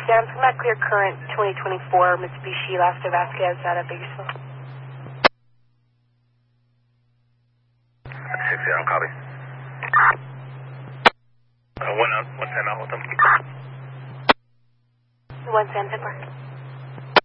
Yeah, I'm talking about clear current 2024 Mitsubishi Lasta Vasquez out of Bakersfield. 6-0, copy. 110 out with them. 110, 10 bar.